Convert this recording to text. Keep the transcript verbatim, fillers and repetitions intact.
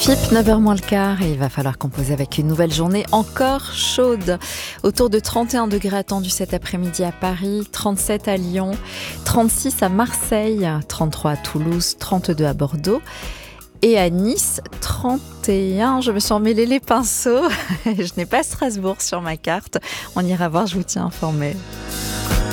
F I P, neuf heures moins le quart, et il va falloir composer avec une nouvelle journée encore chaude. Autour de trente et un degrés attendus cet après-midi à Paris, trente-sept à Lyon, trente-six à Marseille, trente-trois à Toulouse, trente-deux à Bordeaux et à Nice, trente et un. Je me suis emmêlé les pinceaux. Je n'ai pas Strasbourg sur ma carte. On ira voir, je vous tiens informé.